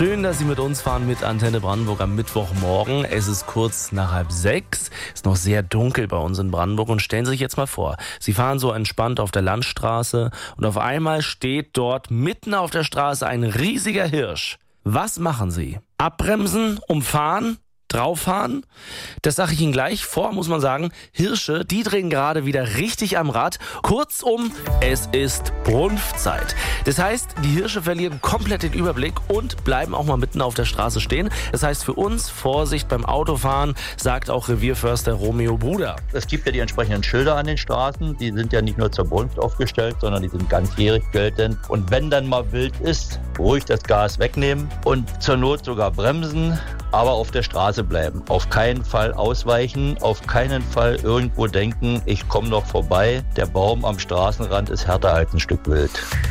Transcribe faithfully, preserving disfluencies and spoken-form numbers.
Schön, dass Sie mit uns fahren mit Antenne Brandenburg am Mittwochmorgen. Es ist kurz nach halb sechs. Ist noch sehr dunkel bei uns in Brandenburg. Und stellen Sie sich jetzt mal vor, Sie fahren so entspannt auf der Landstraße und auf einmal steht dort mitten auf der Straße ein riesiger Hirsch. Was machen Sie? Abbremsen, umfahren? Drauffahren? Das sage ich Ihnen gleich. Vor muss man sagen, Hirsche, die drehen gerade wieder richtig am Rad. Kurzum, es ist Brunftzeit. Das heißt, die Hirsche verlieren komplett den Überblick und bleiben auch mal mitten auf der Straße stehen. Das heißt für uns, Vorsicht beim Autofahren, sagt auch Revierförster Romeo Bruder. Es gibt ja die entsprechenden Schilder an den Straßen. Die sind ja nicht nur zur Brunft aufgestellt, sondern die sind ganzjährig geltend. Und wenn dann mal wild ist, ruhig das Gas wegnehmen und zur Not sogar bremsen, aber auf der Straße bleiben. Auf keinen Fall ausweichen, auf keinen Fall irgendwo denken, ich komme noch vorbei. Der Baum am Straßenrand ist härter als ein Stück Wild.